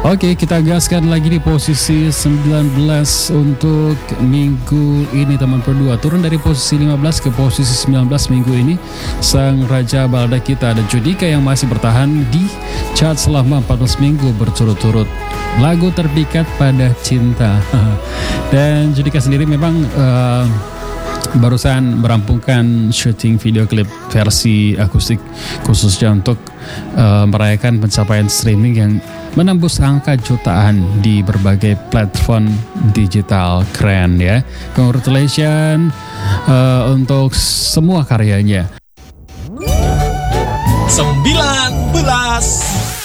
Oke, kita gaskan lagi di posisi 19 untuk minggu ini teman berdua. Turun dari posisi 15 ke posisi 19 minggu ini. Sang Raja Balada kita ada Judika yang masih bertahan di chart selama 14 minggu berturut-turut. Lagu terpikat pada cinta. Dan Judika sendiri memang barusan merampungkan syuting video klip versi akustik khususnya untuk merayakan pencapaian streaming yang menembus angka jutaan di berbagai platform digital. Keren ya. Congratulations untuk semua karyanya. 19